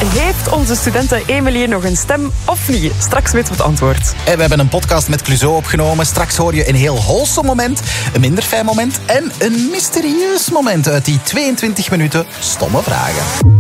Heeft onze studente Emilie nog een stem of niet? Straks weten we het antwoord. En we hebben een podcast met Clouseau opgenomen. Straks hoor je een heel wholesome moment, een minder fijn moment en een mysterieus moment uit die 22 minuten stomme vragen.